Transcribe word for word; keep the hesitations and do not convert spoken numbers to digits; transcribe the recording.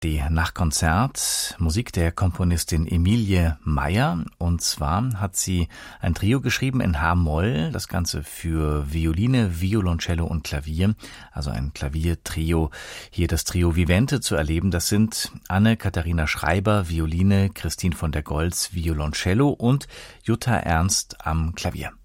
Die Nachtkonzert, Musik der Komponistin Emilie Meyer. Und zwar hat sie ein Trio geschrieben in H-Moll, das Ganze für Violine, Violoncello und Klavier, also ein Klaviertrio. Hier das Trio Vivente zu erleben, das sind Anne-Katharina Schreiber, Violine, Christine von der Goltz, Violoncello und Jutta Ernst am Klavier.